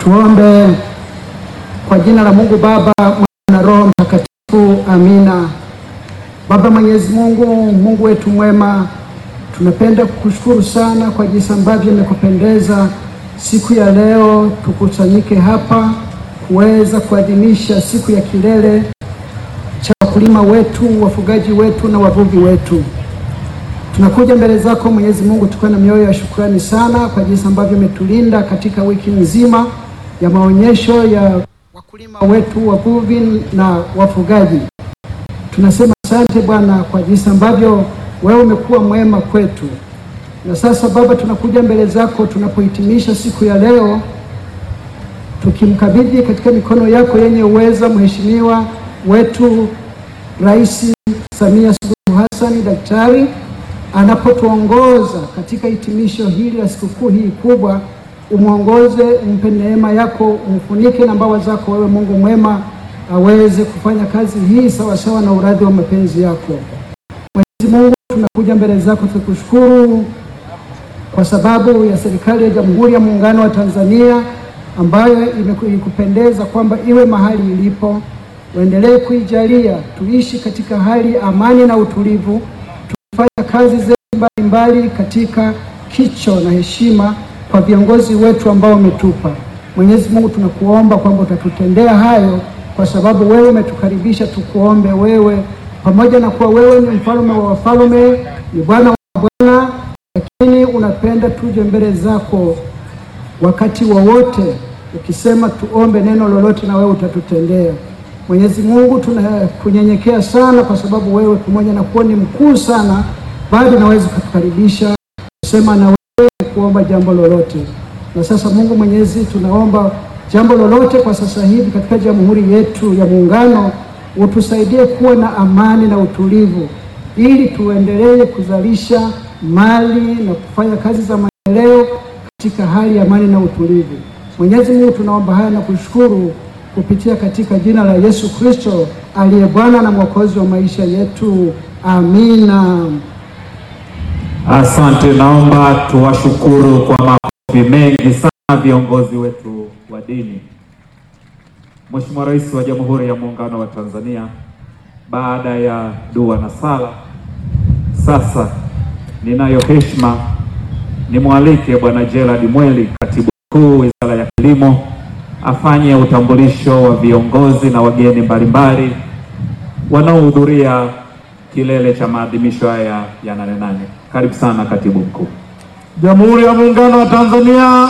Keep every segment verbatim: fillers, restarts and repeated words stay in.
Tuombe. Kwa jina la Mungu Baba, Mwana na Roho Mtakatifu, amina. Baba Mwenyezi Mungu, Mungu wetu mwema, tunapenda kukushukuru sana kwa jinsi ambavyo imekupendeza siku ya leo tukusanyike hapa kuweza kuadhimisha siku ya kilele cha wakulima wetu, wafugaji wetu na wavuvi wetu. Tunakuja mbele zako Mwenyezi Mungu tukiwa na mioyo ya shukrani sana kwa jinsi ambavyo umetulinda katika wiki nzima ya maonyesho ya wakulima wetu, wavuvi na wafugaji. Tunasema asante Bwana kwa jinsi ambavyo wewe umekuwa mwema kwetu. Na sasa Baba, tunakuja mbele zako tunapohitimisha siku ya leo, tukimkabidhi katika mikono yako yenye uweza mheshimiwa wetu Rais Samia Suluhu Hassan Daktari, anapotuongoza katika hitimisho hili la sikukuu hii kubwa. Umuongoze, umpe neema yako, umfunike na mbawa zako wewe Mungu mwema, aweze kufanya kazi hii sawa sawa na uradhi wa mapenzi yako. Mwenyezi Mungu, tunakuja mbele zako tukushukuru kwa sababu ya serikali ya Jamhuri ya Muungano wa Tanzania ambayo imekupendeza kwamba iwe mahali ilipo. Uendelee kuijalia tuishi katika hali amani na utulivu, tufanye kazi zetu mbalimbali katika kicho na heshima kwa viongozi wetu ambao umetupa. Mwenyezi Mungu, tunakuomba kwamba utatutendea hayo kwa sababu wewe umetukaribisha tukuombe wewe, pamoja na kuwa wewe ni mfalme wa wafalme, ni Bwana wa bwana, lakini unapenda tuje mbele zako wakati wowote ukisema tuombe neno lolote na wewe utatutendea. Mwenyezi Mungu, tunakunyenyekea sana kwa sababu wewe pamoja na kuwa ni mkuu sana, bado naweza kutukaribisha kusema na wewe kuomba jambo lolote. Na sasa Mungu Mwenyezi, tunaomba jambo lolote kwa sasa hivi katika Jamhuri yetu ya Muungano, utusaidie kuwa na amani na utulivu ili tuendelee kuzalisha mali na kufanya kazi za maendeleo katika hali ya amani na utulivu. Mwenyezi Mungu, tunaomba haya na kushukuru kupitia katika jina la Yesu Kristo aliye Bwana na Mwokozi wa maisha yetu. Amina. Asante. Naomba tuwashukuru kwa makofi mengi sana viongozi wetu wa dini. Mheshimiwa Rais wa Jamhuri ya Muungano wa Tanzania, baada ya dua na sala, sasa ninayo heshima nimwalike Bwana Gerald Mweli, Katibu Mkuu Wizara ya Kilimo, afanye utambulisho wa viongozi na wageni mbalimbali wanaohudhuria kilele cha maadhimisho haya ya nane nane. Karibu sana Katibu Mkuu. Jamhuri ya Muungano wa Tanzania,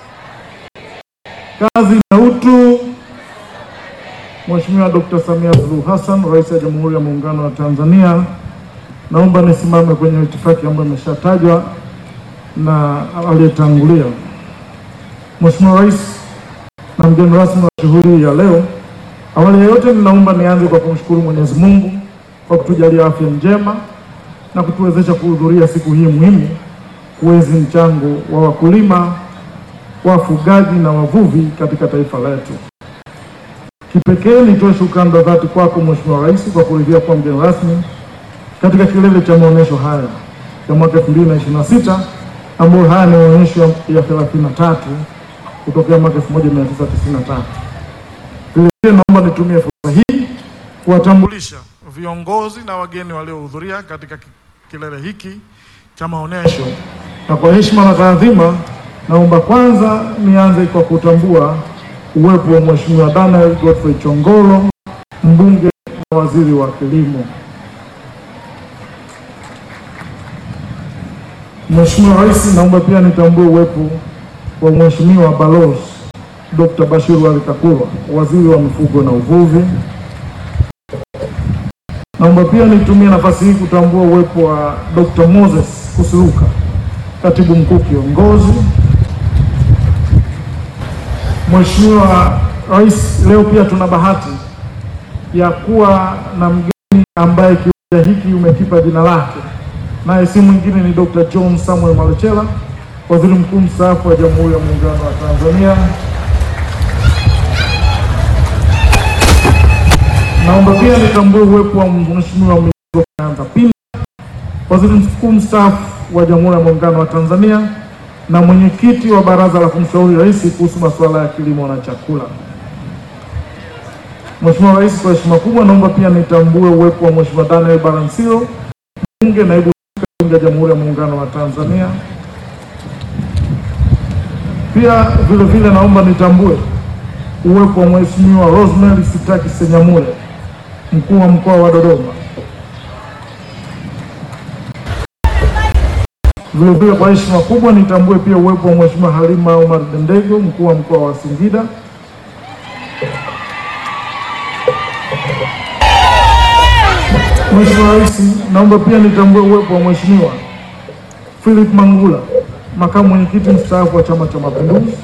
kazi na utu. Mheshimiwa Dokta Samia Suluhu Hassan, Rais wa Jamhuri ya Muungano wa Tanzania, naomba nisimame kwenye itifaki ambayo imeshatajwa na aliyetangulia. Mheshimiwa Rais na mgeni rasmi wa shughuli ya leo, awali ya yote ninaomba nianze kwa kumshukuru Mwenyezi Mungu kwa kutujalia afya njema na kutuwezesha kuhudhuria siku hii muhimu kuenzi mchango wa wakulima, wafugaji na wavuvi katika taifa letu. Kipekee nitoe shukrani za dhati kwako Mheshimiwa Rais kwa kuridhia kuwa mgeni rasmi katika kilele cha maonyesho haya ya mwaka elfu mbili na ishirini na sita ambayo haya ni maonyesho ya thelathini na tatu kutokea mwaka elfu moja mia tisa tisini na tatu. Vile vile naomba nitumie fursa hii kuwatambulisha viongozi na wageni waliohudhuria katika kilele hiki cha maonyesho. Na kwa heshima na taadhima, naomba kwanza nianze kwa kutambua uwepo wa Mheshimiwa Daniel Godfrey Chongolo, mbunge na waziri wa kilimo. Mheshimiwa Rais, naomba pia nitambue uwepo wa Mheshimiwa Balozi Dokta Bashiru Ali Kakurwa, waziri wa mifugo na uvuvi. Naomba pia nitumie nafasi hii kutambua uwepo wa Dokta Moses Kusiluka, katibu mkuu kiongozi. Mheshimiwa Rais, leo pia tuna bahati ya kuwa na mgeni ambaye kiwanja hiki umekipa jina lake, naye si mwingine ni Dokta John Samuel Malechela, waziri mkuu mstaafu wa Jamhuri ya Muungano wa Tanzania. Naomba pia nitambue uwepo wa Mheshimiwa Migo Pinda, waziri mkuu mstaafu wa Jamhuri ya Muungano wa Tanzania, na mwenyekiti wa baraza la kumshauri rais kuhusu masuala ya kilimo na chakula. Mheshimiwa Rais, kwa heshima kubwa naomba pia nitambue uwepo wa Mheshimiwa Daniel Balansio, mbunge naibu wa Jamhuri ya Muungano wa Tanzania. Pia vile vile naomba nitambue uwepo wa Mheshimiwa Rosemary Sitaki Senyamule, mkuu wa mkoa wa Dodoma. Vile vile kwa heshima kubwa nitambue pia uwepo wa Mheshimiwa Halima Omar Dendego, mkuu wa mkoa wa Singida. Mheshimiwa Rais, naomba pia nitambue uwepo wa Mheshimiwa Philip Mangula, makamu mwenyekiti mstaafu wa Chama cha Mapinduzi.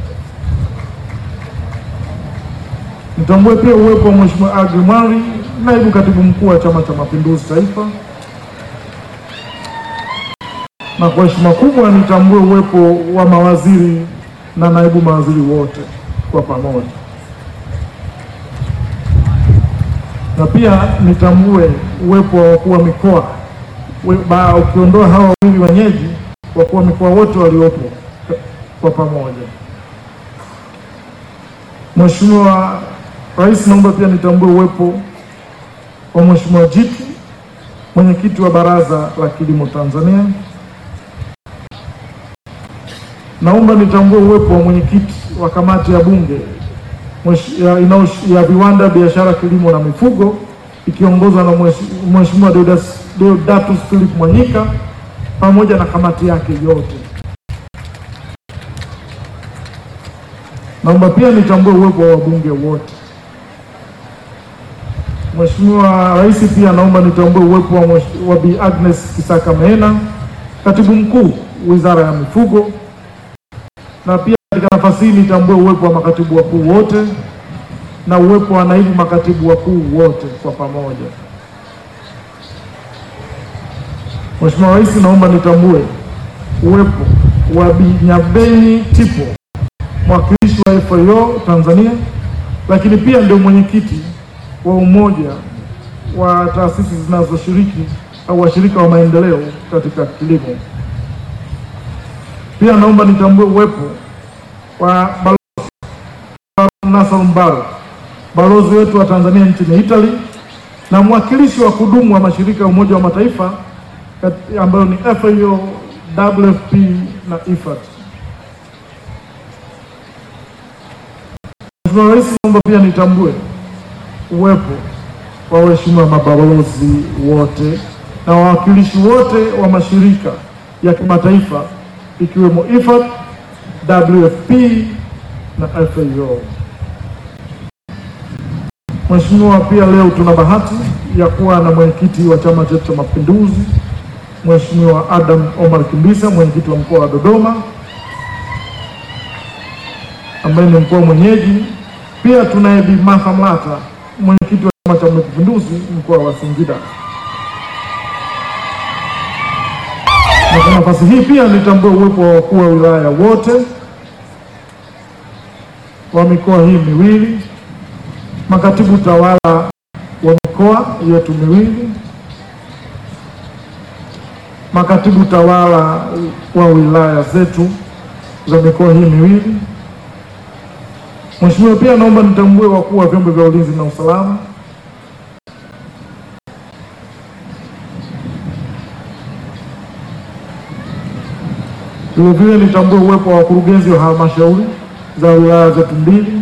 Nitambue pia uwepo wa Mheshimiwa Agri Mwari, naibu katibu mkuu wa Chama cha Mapinduzi Taifa. Na kwa heshima kubwa nitambue uwepo wa mawaziri na naibu mawaziri wote kwa pamoja. Na pia nitambue uwepo wa wakuu wa mikoa, ukiondoa hawa wawili wenyeji, wakuu wa mikoa wote waliopo kwa pamoja. Mheshimiwa Rais, naomba pia nitambue uwepo wa Mheshimiwa Jitu, mwenyekiti wa Baraza la Kilimo Tanzania. Naomba nitambue uwepo wa mwenyekiti wa kamati ya Bunge ya, ya viwanda, biashara, kilimo na mifugo ikiongozwa na Mheshimiwa Deodatus Philip Mwanyika pamoja na kamati yake yote. Naomba pia nitambue uwepo wa wabunge wote. Mheshimiwa Rais, pia naomba nitambue uwepo wa, wa Bi Agnes Kisaka Mehena, katibu mkuu Wizara ya Mifugo. Na pia katika nafasi hii nitambue uwepo wa makatibu wakuu wote na uwepo wa naibu makatibu wakuu wote kwa pamoja. Mheshimiwa Rais, naomba nitambue uwepo wa Bi Nyabeni Tipo, mwakilishi wa F A O Tanzania, lakini pia ndio mwenyekiti wa umoja wa taasisi zinazoshiriki au washirika wa maendeleo katika kilimo. Pia naomba nitambue uwepo wa Balozi Nasser Mbaro, balozi wetu wa Tanzania nchini Italy, na mwakilishi wa kudumu wa mashirika ya Umoja wa Mataifa ambayo ni F A O, W F P na I F A D. Mheshimiwa Rais, naomba pia nitambue uwepo wa waheshimiwa mabalozi wote na wawakilishi wote wa mashirika ya kimataifa ikiwemo I F A D, W F P na F A O. Mheshimiwa, pia leo tuna bahati ya kuwa na mwenyekiti wa Chama chetu cha Mapinduzi, Mheshimiwa Adam Omar Kimbisa, mwenyekiti wa mkoa wa Dodoma ambaye ni mkoa mwenyeji. Pia tunaye Bi Martha Mlata, mwenyekiti wa Chama cha Mapinduzi mkoa wa Singida. Na kwa nafasi hii pia nitambue uwepo wa wakuu wa wilaya wote wa mikoa hii miwili, makatibu tawala wa mikoa yetu miwili, makatibu tawala wa wilaya zetu za mikoa hii miwili. Mheshimiwa, pia naomba nitambue wakuu wa vyombo vya ulinzi na usalama. Vile vile nitambue uwepo wa wakurugenzi wa halmashauri za wilaya zetu mbili.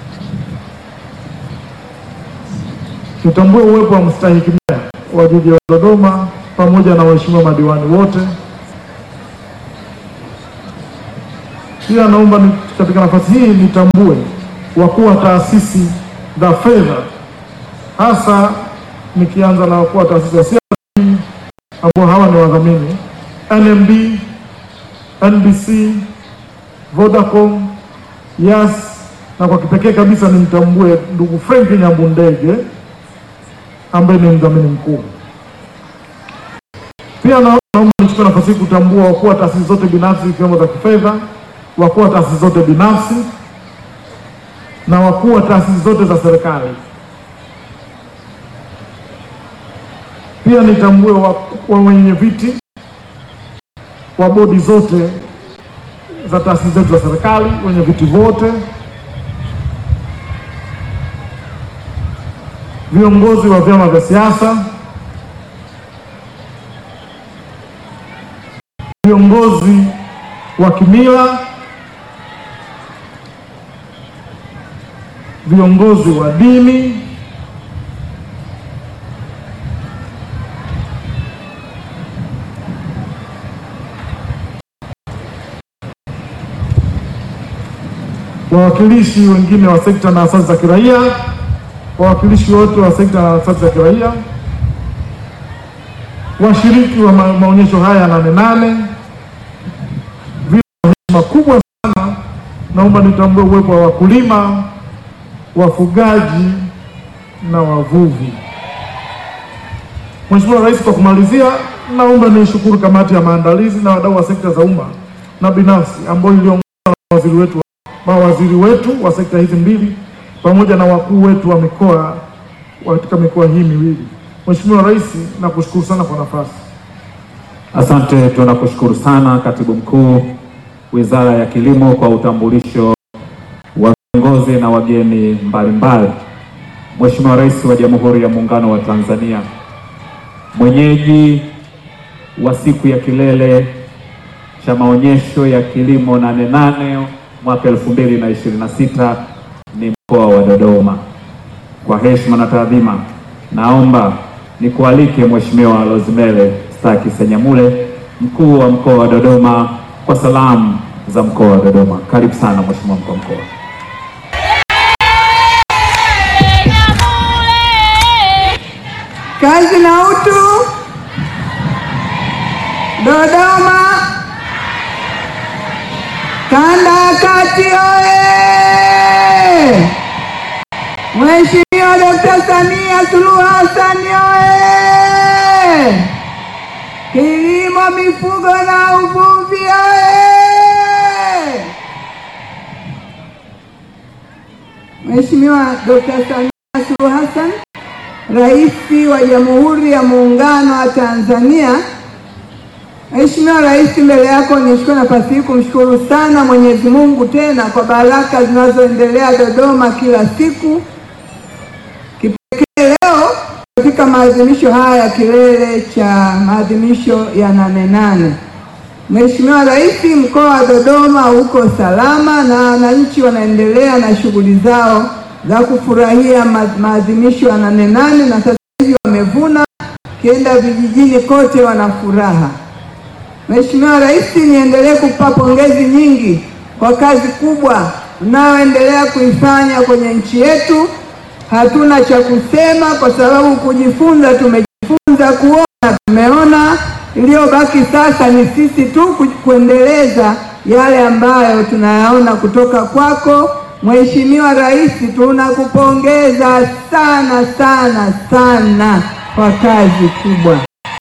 Nitambue uwepo wa mstahiki meya wa jiji la Dodoma pamoja na waheshimiwa madiwani wote. Pia naomba ni, katika nafasi hii nitambue wakuu wa taasisi za fedha, hasa nikianza na wakuu wa taasisi za C R D ambao hawa ni wadhamini: N M B, N B C, Vodacom, Yas, na kwa kipekee kabisa nimtambue ndugu Frank Nyambundege ambaye ni mdhamini mkuu. Pia naomba nichukue nafasi hii kutambua wakuu wa taasisi zote binafsi ikiwemo za kifedha, wakuu wa taasisi zote binafsi na wakuu wa taasisi zote za serikali. Pia nitambue wa, wa wenye viti wa bodi zote za taasisi zetu za serikali, wenye viti wote, viongozi wa vyama vya siasa, viongozi wa kimila, viongozi wa dini, wawakilishi wengine wa sekta na asasi za kiraia, wawakilishi wote wa sekta na asasi za kiraia, washiriki wa ma maonyesho haya nane nane, vile heshima kubwa sana. Naomba nitambue uwepo wa wakulima, wafugaji na wavuvi. Mheshimiwa Rais, kwa kumalizia, naomba nishukuru kamati ya maandalizi na wadau wa sekta za umma na binafsi ambao iliongozwa na waziri wetu mawaziri wetu wa sekta hizi mbili pamoja na wakuu wetu wa mikoa katika mikoa hii miwili. Mheshimiwa Rais, nakushukuru sana kwa nafasi. Asante, tunakushukuru sana Katibu Mkuu Wizara ya Kilimo kwa utambulisho wa viongozi na wageni mbalimbali. Mheshimiwa Rais wa Jamhuri ya Muungano wa Tanzania, mwenyeji wa siku ya kilele cha maonyesho ya kilimo nane nane mwaka elfu mbili na ishirini na sita ni mkoa wa Dodoma. Kwa heshima na taadhima, naomba nikualike Mheshimiwa Rosemary Staki Senyamule, mkuu wa mkoa wa Dodoma, kwa salamu za mkoa wa Dodoma. Karibu sana Mheshimiwa mkuu wa mkoa. Kazi na utu. Dodoma Kanda ya Kati oye! Mheshimiwa Daktari Samia Suluhu Hassan oye! Kilimo, mifugo na uvuvi oye! Mheshimiwa Daktari Samia Suluhu Hassan, Rais wa Jamhuri ya Muungano wa Tanzania. Mheshimiwa Rais, mbele yako nichukue nafasi hii kumshukuru sana Mwenyezi Mungu tena kwa baraka zinazoendelea Dodoma kila siku. Kipekee leo katika maadhimisho haya ya kilele cha maadhimisho ya nane nane. Mheshimiwa Rais, mkoa wa Dodoma uko salama na wananchi wanaendelea na shughuli zao za kufurahia maadhimisho ya nane nane, na sasa hivi wamevuna, kienda vijijini kote wana furaha. Mheshimiwa Rais, niendelee kukupa pongezi nyingi kwa kazi kubwa unayoendelea kuifanya kwenye nchi yetu. Hatuna cha kusema kwa sababu kujifunza tumejifunza, kuona tumeona, iliyobaki sasa ni sisi tu kuendeleza yale ambayo tunayaona kutoka kwako. Mheshimiwa Rais, tunakupongeza sana sana sana kwa kazi kubwa.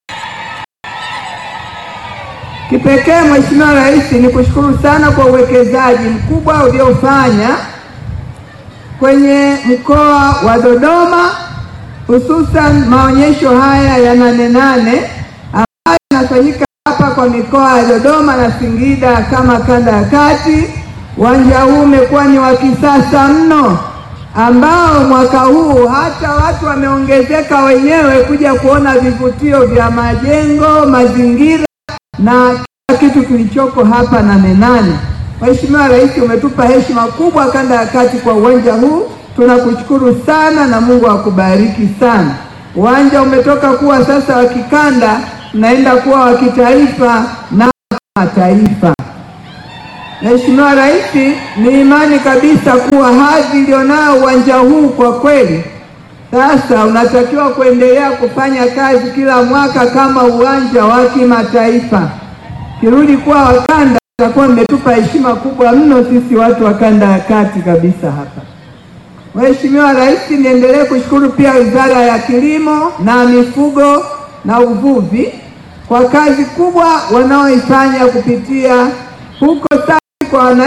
Kipekee Mheshimiwa Rais, nikushukuru sana kwa uwekezaji mkubwa uliofanya kwenye mkoa wa Dodoma, hususan maonyesho haya ya nane nane ambayo yanafanyika hapa kwa mikoa ya Dodoma na Singida kama Kanda ya Kati. Uwanja huu umekuwa ni wa kisasa mno, ambao mwaka huu hata watu wameongezeka wenyewe kuja kuona vivutio vya majengo, mazingira na kila kitu kilichoko hapa nane nane. Mheshimiwa Rais, umetupa heshima kubwa Kanda ya Kati kwa uwanja huu. Tunakushukuru sana na Mungu akubariki sana. Uwanja umetoka kuwa sasa wa kikanda, unaenda kuwa wa kitaifa na mataifa. Mheshimiwa Rais, ni imani kabisa kuwa hadhi ilionao uwanja huu kwa kweli sasa unatakiwa kuendelea kufanya kazi kila mwaka kama uwanja wa kimataifa. Kirudi kuwa wakanda, itakuwa mmetupa heshima kubwa mno sisi watu wa Kanda ya Kati kabisa hapa. Mheshimiwa Rais, niendelee kushukuru pia Wizara ya Kilimo na Mifugo na Uvuvi kwa kazi kubwa wanaoifanya kupitia huko sasa kwa wana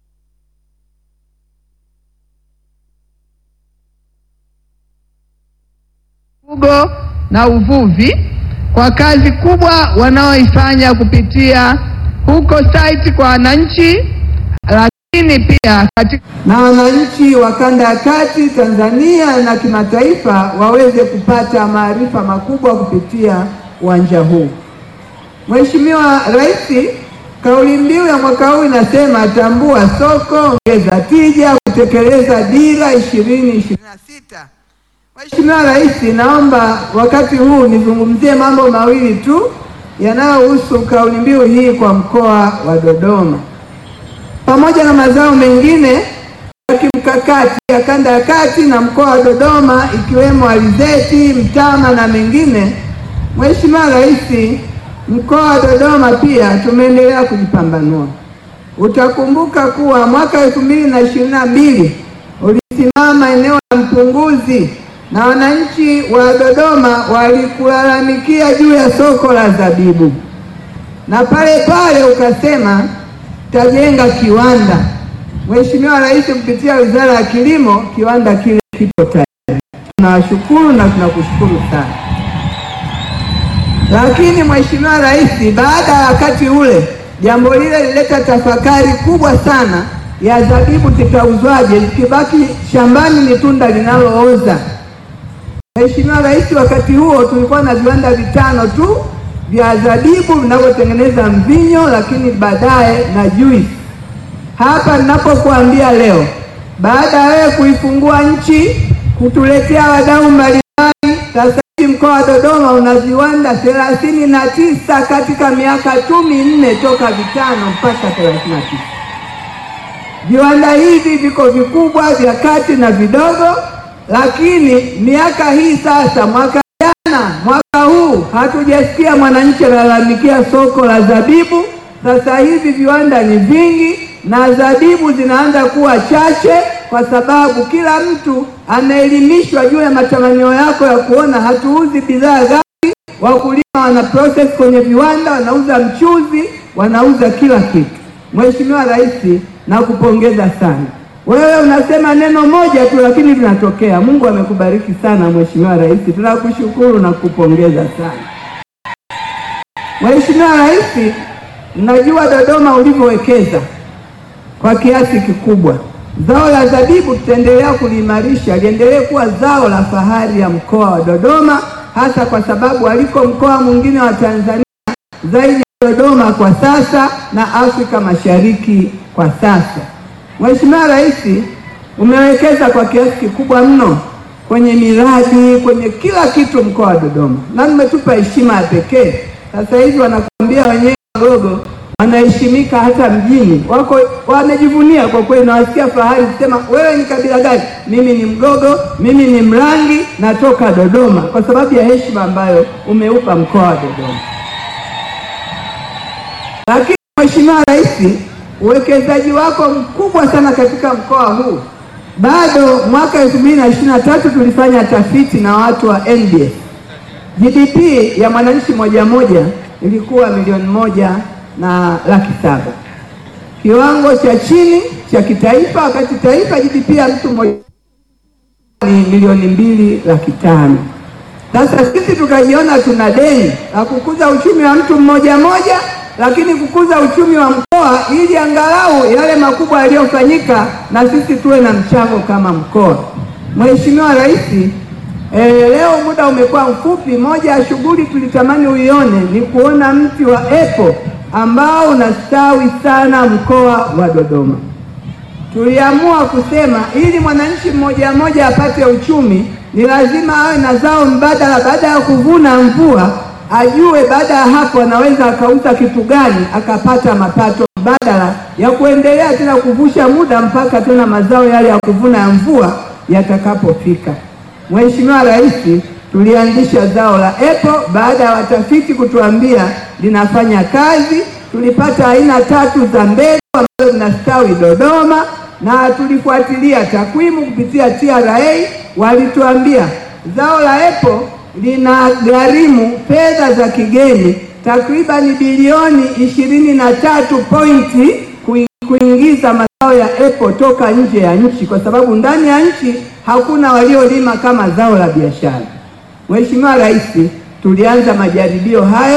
mifugo na uvuvi kwa kazi kubwa wanaoifanya kupitia huko site kwa wananchi, lakini pia katika na wananchi wa kanda ya kati Tanzania na kimataifa waweze kupata maarifa makubwa kupitia uwanja huu. Mheshimiwa Rais, kauli mbiu ya mwaka huu inasema tambua soko, ongeza tija, kutekeleza dira ishirini ishirini na sita. Mheshimiwa Rais, naomba wakati huu nizungumzie mambo mawili tu yanayohusu kauli mbiu hii kwa mkoa wa Dodoma. Pamoja na mazao mengine ya kimkakati ya kanda ya kati na mkoa wa Dodoma ikiwemo alizeti, mtama na mengine, Mheshimiwa Rais, mkoa wa Dodoma pia tumeendelea kujipambanua. Utakumbuka kuwa mwaka elfu mbili na ishirini na mbili ulisimama eneo la Mpunguzi na wananchi wa Dodoma walikulalamikia juu ya soko la zabibu, na pale pale ukasema tajenga kiwanda. Mheshimiwa Rais, kupitia Wizara ya Kilimo, kiwanda kile kipo tayari. Tunawashukuru na tunakushukuru sana. Lakini Mheshimiwa Rais, baada ya wakati ule, jambo lile lileta tafakari kubwa sana ya zabibu zitauzwaje, zikibaki shambani ni tunda linalooza. Mheshimiwa Rais, wakati huo tulikuwa na viwanda vitano tu vya zabibu vinavyotengeneza mvinyo, lakini baadaye na juice. Hapa ninapokuambia leo, baada ya wewe kuifungua nchi, kutuletea wadau mbalimbali, sasa hivi mkoa wa Dodoma una viwanda thelathini na tisa katika miaka tu minne toka vitano mpaka thelathini na tisa. Viwanda hivi viko vikubwa, vya kati na vidogo, lakini miaka hii sasa, mwaka jana, mwaka huu hatujasikia mwananchi analalamikia soko la zabibu. Sasa hivi viwanda ni vingi na zabibu zinaanza kuwa chache, kwa sababu kila mtu anaelimishwa juu ya matamanio yako ya kuona hatuuzi bidhaa gani. Wakulima wana process kwenye viwanda, wanauza mchuzi, wanauza kila kitu. Mheshimiwa Rais, nakupongeza sana. Wewe unasema neno moja tu lakini linatokea. Mungu amekubariki sana Mheshimiwa Rais. Tunakushukuru na kupongeza sana. Mheshimiwa Rais, najua Dodoma ulivyowekeza kwa kiasi kikubwa. Zao la zabibu tutaendelea kuliimarisha, liendelee kuwa zao la fahari ya mkoa wa Dodoma, hasa kwa sababu aliko mkoa mwingine wa Tanzania zaidi ya Dodoma kwa sasa na Afrika Mashariki kwa sasa. Mheshimiwa Rais, umewekeza kwa kiasi kikubwa mno kwenye miradi, kwenye kila kitu mkoa wa Dodoma, na umetupa heshima ya pekee. Sasa hivi wanakuambia wenyewe Wagogo wanaheshimika hata mjini. Wako wamejivunia kwa kweli, na wasikia fahari kusema wewe ni kabila gani? Mimi ni Mgogo, mimi ni Mrangi, natoka Dodoma, kwa sababu ya heshima ambayo umeupa mkoa wa Dodoma. Lakini Mheshimiwa Rais, uwekezaji wako mkubwa sana katika mkoa huu. Bado mwaka elfu mbili na ishirini na tatu tulifanya tafiti na watu wa N B S. G D P ya mwananchi moja moja ilikuwa milioni moja na laki saba. Kiwango cha chini cha kitaifa, wakati taifa G D P ya mtu mmoja ni milioni mbili laki tano. Sasa sisi tukajiona tuna deni la kukuza uchumi wa mtu mmoja moja, lakini kukuza uchumi wa mkoa ili angalau yale makubwa yaliyofanyika na sisi tuwe na mchango kama mkoa. Mheshimiwa Rais, eh, leo muda umekuwa mfupi. Moja ya shughuli tulitamani uione ni kuona mti wa apple ambao unastawi sana mkoa wa Dodoma. Tuliamua kusema ili mwananchi mmoja mmoja apate uchumi ni lazima awe na zao mbadala. Baada ya kuvuna mvua, ajue baada ya hapo anaweza akauza kitu gani akapata mapato mbadala ya kuendelea tena kuvusha muda mpaka tena mazao yale ya kuvuna ya mvua yatakapofika. Mheshimiwa Rais, tulianzisha zao la apple baada ya watafiti kutuambia linafanya kazi. Tulipata aina tatu za mbegu ambazo zinastawi Dodoma, na tulifuatilia takwimu kupitia T R A. Walituambia zao la apple lina gharimu fedha za kigeni takriban bilioni ishirini na tatu pointi kuingiza mazao ya apple toka nje ya nchi, kwa sababu ndani ya nchi hakuna waliolima kama zao la biashara. Mheshimiwa Rais, tulianza majaribio hayo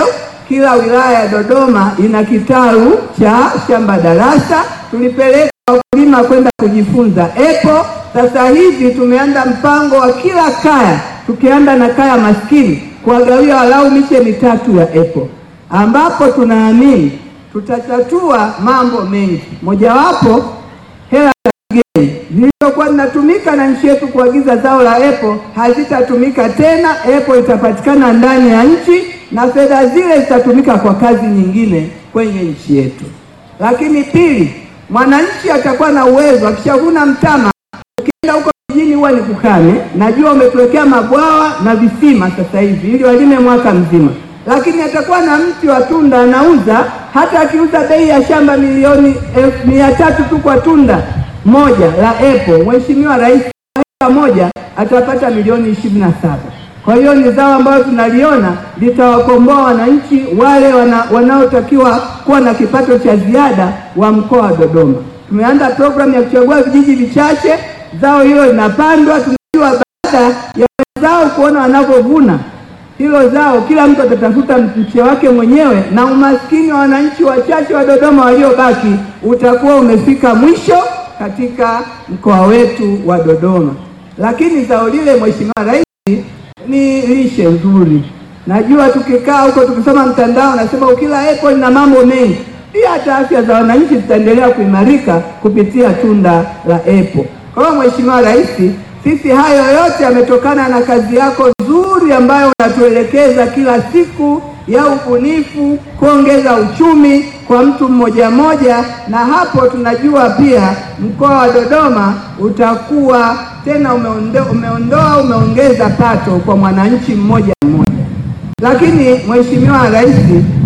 kila wilaya ya Dodoma ina kitalu cha shamba darasa. Tulipeleka wakulima kwenda kujifunza epo. Sasa hivi tumeanza mpango wa kila kaya, tukianza na kaya maskini, kuwagawia walau miche mitatu ya epo, ambapo tunaamini tutatatua mambo mengi. Mojawapo, hela za kigeni zilizokuwa zinatumika na nchi yetu kuagiza zao la epo hazitatumika tena. Epo itapatikana ndani ya nchi na fedha zile zitatumika kwa kazi nyingine kwenye nchi yetu. Lakini pili, mwananchi atakuwa na uwezo, akishavuna mtama, ukienda huko mjini huwa ni kukame, najua umetuwekea mabwawa na visima sasa hivi ili walime mwaka mzima, lakini atakuwa na mti wa tunda anauza, hata akiuza bei ya shamba milioni elfu mia tatu tu kwa tunda moja la epo, Mheshimiwa Rais moja atapata milioni ishirini na saba. Kwa hiyo ni zao ambalo tunaliona litawakomboa wananchi wale wana, wanaotakiwa kuwa na kipato cha ziada wa mkoa wa Dodoma. Tumeanza programu ya kuchagua vijiji vichache, zao hilo linapandwa. Tunajua baada ya zao kuona wanapovuna hilo zao, kila mtu atatafuta mche wake mwenyewe na umaskini wa wananchi wachache wa Dodoma waliobaki utakuwa umefika mwisho katika mkoa wetu wa Dodoma. Lakini zao lile, Mheshimiwa Rais, ni lishe nzuri. Najua tukikaa huko tukisoma mtandao nasema ukila epo ina mambo mengi, pia hata afya za wananchi zitaendelea kuimarika kupitia tunda la epo. Kwa hiyo Mheshimiwa Rais, sisi hayo yote yametokana na kazi yako nzuri ambayo unatuelekeza kila siku ya ubunifu, kuongeza uchumi kwa mtu mmoja mmoja, na hapo tunajua pia mkoa wa Dodoma utakuwa tena umeondoa, umeondoa umeongeza pato kwa mwananchi mmoja mmoja. Lakini Mheshimiwa Rais,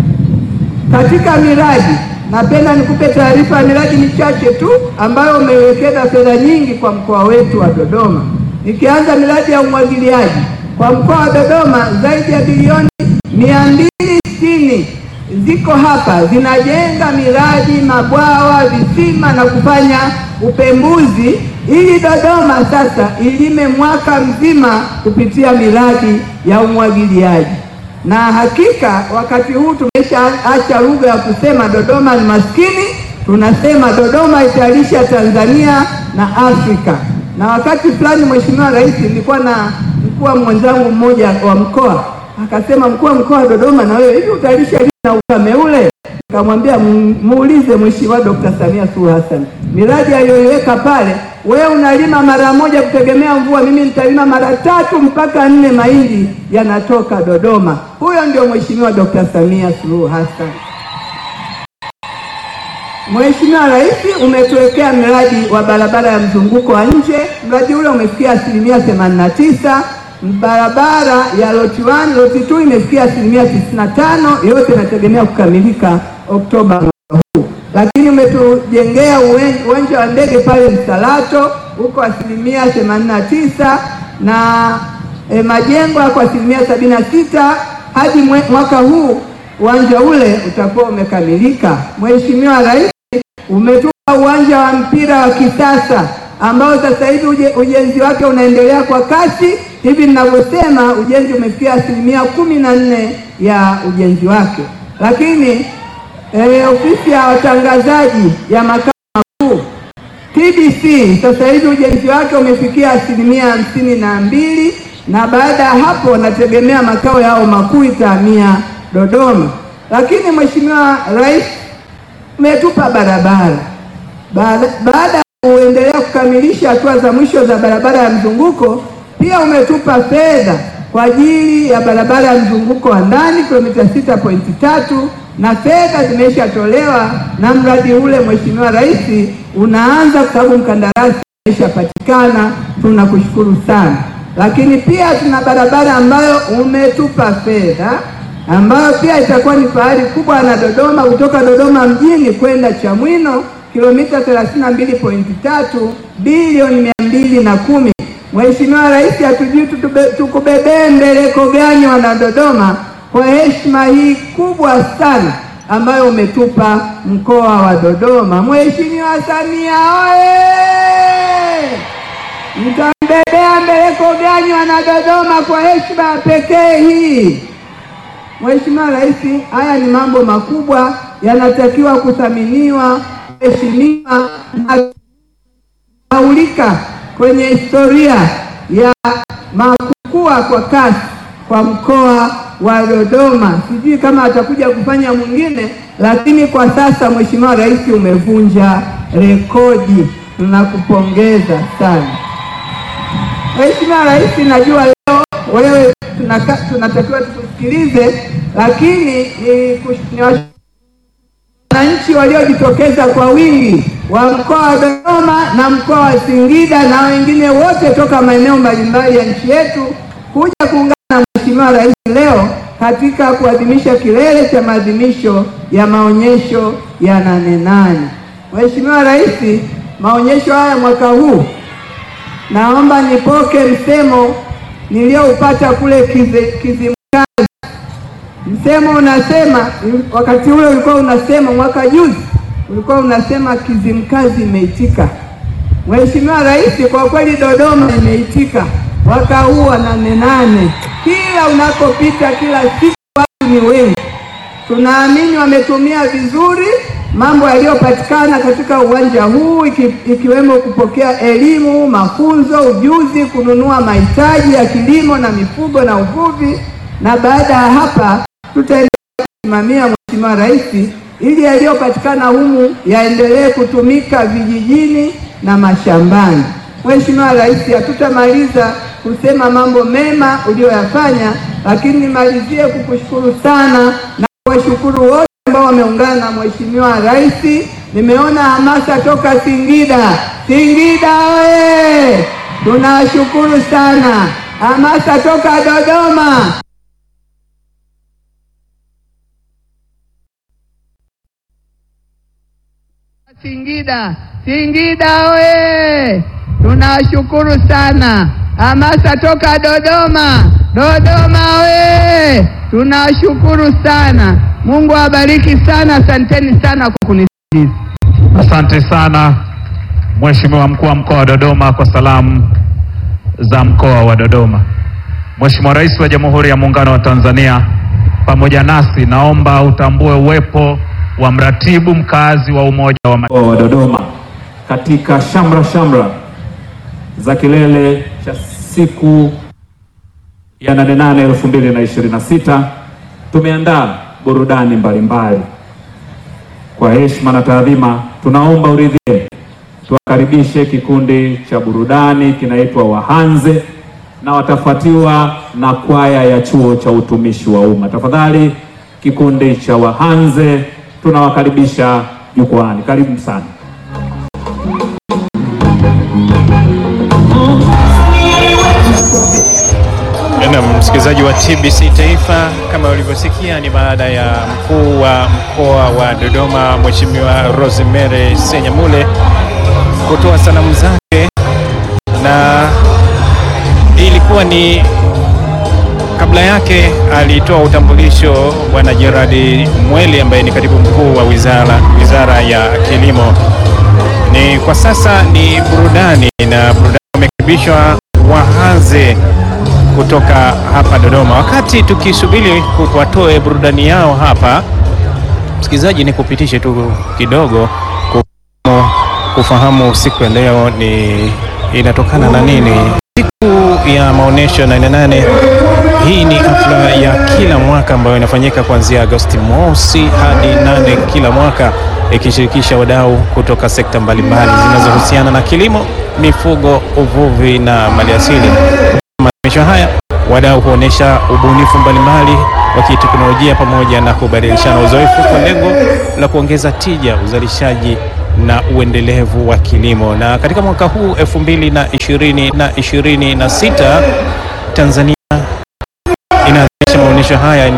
katika miradi, napenda nikupe taarifa ya miradi michache tu ambayo umewekeza fedha nyingi kwa mkoa wetu wa Dodoma. Nikianza miradi ya umwagiliaji kwa mkoa wa Dodoma, zaidi ya bilioni mia mbili sitini ziko hapa, zinajenga miradi, mabwawa, visima na kufanya upembuzi ili Dodoma sasa ilime mwaka mzima kupitia miradi ya umwagiliaji. Na hakika wakati huu tumeshaacha lugha ya kusema Dodoma ni maskini, tunasema Dodoma italisha Tanzania na Afrika. Na wakati fulani, Mheshimiwa Rais, nilikuwa na mkuu mwenzangu mmoja wa mkoa, akasema, mkuu wa mkoa wa Dodoma, na wewe hivi utalisha lini na ukame ule? Nikamwambia, muulize Mheshimiwa Dokta Samia Suluhu Hassan, miradi aliyoiweka pale, wewe unalima mara moja kutegemea mvua, mimi nitalima mara tatu mpaka nne, mahindi yanatoka Dodoma. Huyo ndio Mheshimiwa Dokta Samia Suluhu Hassan. Mheshimiwa Rais, umetuwekea mradi wa barabara ya mzunguko wa nje. Mradi ule umefikia asilimia themanini na tisa. Barabara ya loti one, loti two imefikia asilimia tisini na tano. Yote inategemea kukamilika Oktoba mwaka huu. Lakini umetujengea uwanja wa ndege pale Msalato, huko asilimia themanini na tisa, na e, majengo kwa asilimia sabini na sita. Hadi mwaka huu uwanja ule utakuwa umekamilika. Mheshimiwa Rais, umetupa uwanja wa mpira wa kisasa ambao sasa hivi uje, ujenzi wake unaendelea kwa kasi. Hivi ninavyosema ujenzi umefikia asilimia kumi na nne ya ujenzi wake. Lakini e, ofisi ya watangazaji ya makao makuu T B C sasa hivi ujenzi wake umefikia asilimia hamsini na mbili, na baada ya hapo wanategemea makao yao makuu itahamia Dodoma. Lakini Mheshimiwa Rais, umetupa barabara. Baada ya kuendelea kukamilisha hatua za mwisho za barabara ya mzunguko, pia umetupa fedha kwa ajili ya barabara ya mzunguko wa ndani kilomita sita pointi tatu, na fedha zimeshatolewa na mradi ule Mheshimiwa Rais unaanza kwa sababu mkandarasi umeshapatikana. Tunakushukuru sana. Lakini pia tuna barabara ambayo umetupa fedha ambayo pia itakuwa ni fahari kubwa na Dodoma, kutoka Dodoma mjini kwenda Chamwino kilomita thelathini na mbili pointi tatu, bilioni mia mbili na kumi. Mheshimiwa Rais, hatujui tukubebee mbeleko gani wana Dodoma kwa heshima hii kubwa sana ambayo umetupa mkoa wa Dodoma. Mheshimiwa Samia oye! Mtambebea mbeleko gani wana Dodoma kwa heshima pekee hii? Mheshimiwa Rais, haya ni mambo makubwa yanatakiwa kuthaminiwa, heshimiwa na kusahaulika kwenye historia ya makukua kwa kasi kwa mkoa wa Dodoma. Sijui kama atakuja kufanya mwingine, lakini kwa sasa Mheshimiwa Rais umevunja rekodi. Tunakupongeza sana Mheshimiwa Rais. Najua leo wewe tunaka, tunatakiwa tukusikilize, lakini ni, ni wananchi waliojitokeza kwa wingi wa mkoa wa Dodoma na mkoa wa Singida na wengine wote toka maeneo mbalimbali ya nchi yetu kuja kuungana na Mheshimiwa Rais leo katika kuadhimisha kilele cha maadhimisho ya maonyesho ya Nane Nane. Mheshimiwa Rais, maonyesho haya mwaka huu naomba nipoke msemo nilioupata kule Kizimkazi. Msemo unasema, wakati ule ulikuwa unasema, mwaka juzi ulikuwa unasema Kizimkazi imeitika. Mheshimiwa Rais, kwa kweli Dodoma imeitika mwaka huu wa Nane Nane. Kila unakopita, kila siku watu ni wengi. Tunaamini wametumia vizuri mambo yaliyopatikana katika uwanja huu, iki, ikiwemo kupokea elimu, mafunzo, ujuzi, kununua mahitaji ya kilimo na mifugo na uvuvi, na baada ya hapa tutaendelea kusimamia Mheshimiwa Rais ili yaliyopatikana humu yaendelee kutumika vijijini na mashambani. Mheshimiwa Rais, hatutamaliza kusema mambo mema uliyoyafanya, lakini nimalizie kukushukuru sana na kuwashukuru wote ambao wameungana na Mheshimiwa Rais. Nimeona hamasa toka Singida. Singida oye! Tunashukuru sana. Hamasa toka Dodoma. Singida, Singida oye! Tunashukuru sana. Hamasa toka Dodoma. Dodoma oye! Tunashukuru sana. Mungu awabariki sana. Asanteni sana kwa kunisikiliza. Asante sana Mheshimiwa Mkuu wa Mkoa wa Dodoma kwa salamu za mkoa wa Dodoma. Mheshimiwa Rais wa Jamhuri ya Muungano wa Tanzania, pamoja nasi naomba utambue uwepo wa mratibu mkazi wa Umoja wa Mkoa wa Dodoma katika shamra shamra za kilele cha siku ya Nane Nane elfu mbili na ishirini na sita. Tumeandaa burudani mbalimbali. Kwa heshima na taadhima, tunaomba uridhie tuwakaribishe kikundi cha burudani kinaitwa Wahanze na watafuatiwa na kwaya ya Chuo cha Utumishi wa Umma. Tafadhali kikundi cha Wahanze tunawakaribisha jukwani. Karibu sana. Na msikilizaji wa T B C Taifa, kama ulivyosikia ni baada ya mkuu wa mkoa wa Dodoma Mheshimiwa Rosemary Senyamule kutoa salamu zake, na ilikuwa ni kabla yake alitoa utambulisho Bwana Gerard Mweli ambaye ni katibu mkuu wa wizara wizara ya kilimo. Ni kwa sasa ni burudani, na burudani wamekaribishwa Wahanze kutoka hapa Dodoma. Wakati tukisubiri watoe burudani yao hapa, msikilizaji, ni kupitishe tu kidogo kufahamu siku ya leo ni inatokana na nini. Siku ya maonesho Nane Nane, hii ni hafla ya kila mwaka ambayo inafanyika kuanzia Agosti mosi hadi nane kila mwaka, ikishirikisha wadau kutoka sekta mbalimbali zinazohusiana na kilimo, mifugo, uvuvi na maliasili. Maonyesho haya wadau huonesha ubunifu mbalimbali wa kiteknolojia pamoja na kubadilishana uzoefu kwa lengo la kuongeza tija, uzalishaji na uendelevu wa kilimo. Na katika mwaka huu elfu mbili na ishirini na ishirini na sita Tanzania inaadhimisha maonyesho haya